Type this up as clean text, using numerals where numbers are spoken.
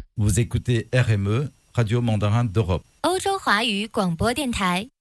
Vous écoutez RME, Radio Mandarin d'Europe. 欧洲华语广播电台。